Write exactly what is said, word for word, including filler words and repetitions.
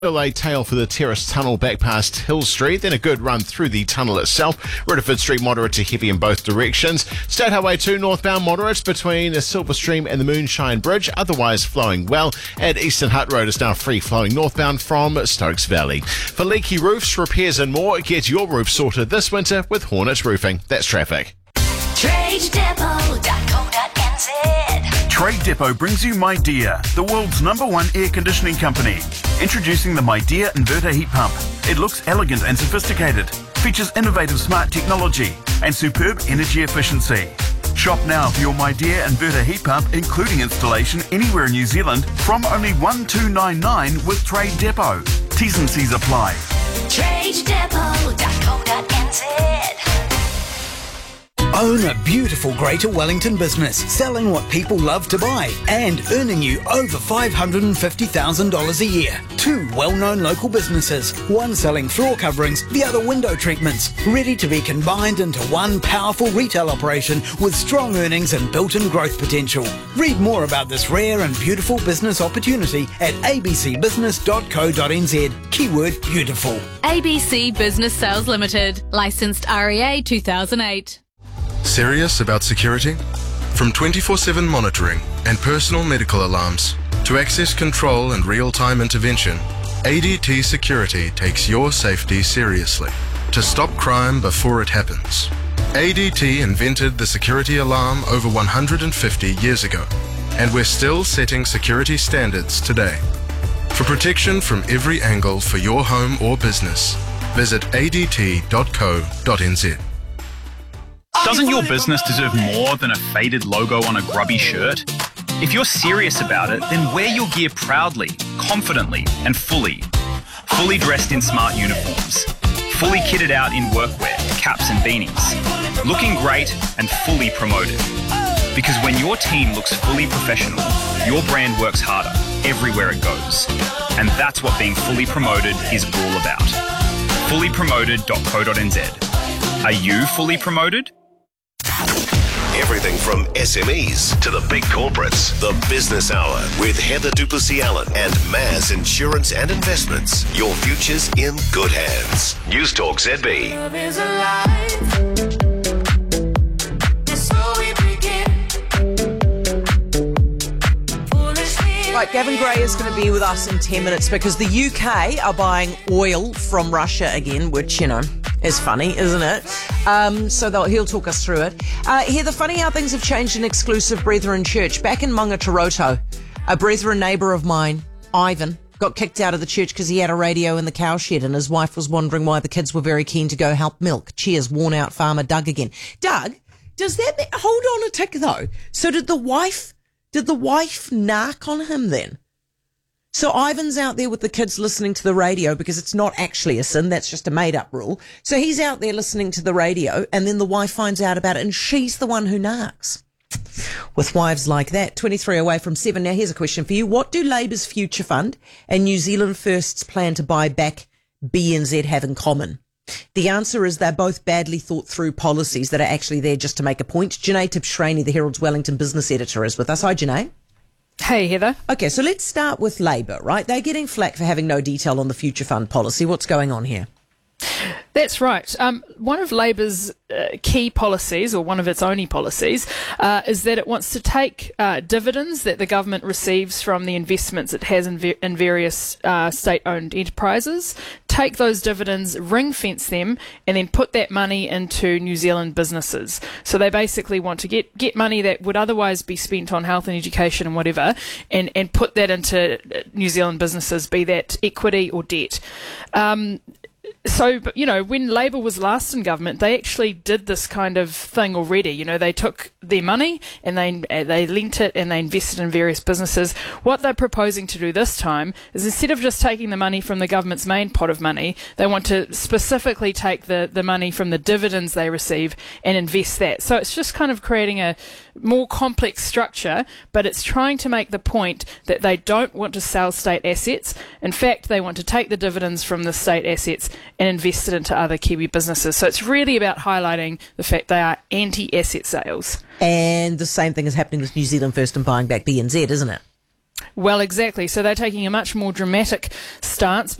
Delay tail for the Terrace Tunnel back past Hill Street, then a good run through the tunnel itself. Rutherford Street moderate to heavy in both directions. State Highway two northbound moderate between Silver Stream and the Moonshine Bridge, otherwise flowing well. And Eastern Hutt Road is now free flowing northbound from Stokes Valley. For leaky roofs, repairs and more, get your roof sorted this winter with Hornet Roofing. That's traffic. trade depot dot co dot n z. Trade Depot brings you MyDear, the world's number one air conditioning company. Introducing the MyDear inverter heat pump. It looks elegant and sophisticated, features innovative smart technology and superb energy efficiency. Shop now for your MyDear inverter heat pump, including installation anywhere in New Zealand, from only one two nine nine with Trade Depot. T's and C's apply. trade depot dot co dot n z. Own a beautiful Greater Wellington business, selling what people love to buy and earning you over five hundred fifty thousand dollars a year. Two well-known local businesses, one selling floor coverings, the other window treatments, ready to be combined into one powerful retail operation with strong earnings and built-in growth potential. Read more about this rare and beautiful business opportunity at a b c business dot co dot n z. Keyword beautiful. A B C Business Sales Limited, licensed R E A two thousand eight. Serious about security? From twenty-four seven monitoring and personal medical alarms to access control and real-time intervention, A D T Security takes your safety seriously to stop crime before it happens. A D T invented the security alarm over one hundred fifty years ago, and we're still setting security standards today. For protection from every angle for your home or business, visit a d t dot co dot n z. Doesn't your business deserve more than a faded logo on a grubby shirt? If you're serious about it, then wear your gear proudly, confidently, and fully. Fully dressed in smart uniforms. Fully kitted out in workwear, caps and beanies. Looking great and fully promoted. Because when your team looks fully professional, your brand works harder everywhere it goes. And that's what being fully promoted is all about. fully promoted dot co dot n z. Are you fully promoted? Everything from S M Es to the big corporates. The Business Hour with Heather Duplessis-Allen and Maz Insurance and Investments. Your future's in good hands. News Talk Z B. Love is alive. It's so we begin. Foolishly. Right, Gavin Gray is going to be with us in ten minutes because the U K are buying oil from Russia again, which, you know, is funny, isn't it? Um, so they'll, he'll talk us through it. Uh, here, the funny how things have changed in exclusive Brethren Church. Back in Maungataroto, a Brethren neighbour of mine, Ivan, got kicked out of the church because he had a radio in the cowshed and his wife was wondering why the kids were very keen to go help milk. Cheers, worn out farmer Doug again. Doug, does that mean, hold on a tick though. So did the wife, did the wife narc on him then? So Ivan's out there with the kids listening to the radio because it's not actually a sin. That's just a made up rule. So he's out there listening to the radio and then the wife finds out about it and she's the one who narcs. With wives like that, twenty-three away from seven. Now here's a question for you. What do Labour's Future Fund and New Zealand First's plan to buy back B N Z have in common? The answer is they're both badly thought through policies that are actually there just to make a point. Janae Tibshraeny, the Herald's Wellington business editor, is with us. Hi, Janae. Hey, Heather. Okay, so let's start with Labour, right? They're getting flack for having no detail on the Future Fund policy. What's going on here? That's right. Um, one of Labour's uh, key policies, or one of its only policies, uh, is that it wants to take uh, dividends that the government receives from the investments it has in, ver- in various uh, state-owned enterprises, take those dividends, ring-fence them, and then put that money into New Zealand businesses. So they basically want to get, get money that would otherwise be spent on health and education and whatever, and, and put that into New Zealand businesses, be that equity or debt. Um, So, you know, when Labour was last in government, they actually did this kind of thing already. You know, they took their money and they they lent it and they invested in various businesses. What they're proposing to do this time is instead of just taking the money from the government's main pot of money, they want to specifically take the, the money from the dividends they receive and invest that. So it's just kind of creating a more complex structure, but it's trying to make the point that they don't want to sell state assets. In fact, they want to take the dividends from the state assets and invest it into other Kiwi businesses. So it's really about highlighting the fact they are anti-asset sales. And the same thing is happening with New Zealand First and buying back B N Z, isn't it? Well, exactly. So they're taking a much more dramatic stance.